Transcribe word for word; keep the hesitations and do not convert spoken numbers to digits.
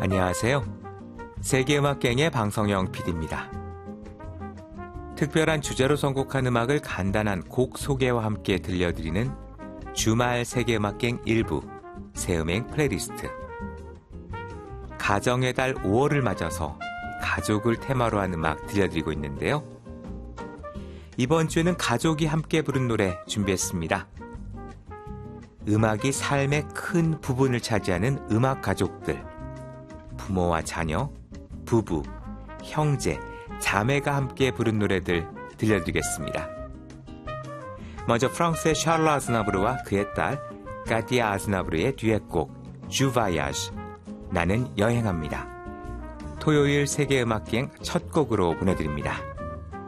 안녕하세요. 세계음악갱의 방성영 피디입니다. 특별한 주제로 선곡한 음악을 간단한 곡 소개와 함께 들려드리는 주말 세계음악갱 일부 새음행 플레이리스트. 가정의 달 오월을 맞아서 가족을 테마로 한 음악 들려드리고 있는데요. 이번 주에는 가족이 함께 부른 노래 준비했습니다. 음악이 삶의 큰 부분을 차지하는 음악 가족들, 부모와 자녀, 부부, 형제, 자매가 함께 부른 노래들 들려드리겠습니다. 먼저 프랑스의 샤를르 아즈나브르와 그의 딸 까띠 아즈나브르의 듀엣곡 주 바야즈, 나는 여행합니다. 토요일 세계음악기행 첫 곡으로 보내드립니다.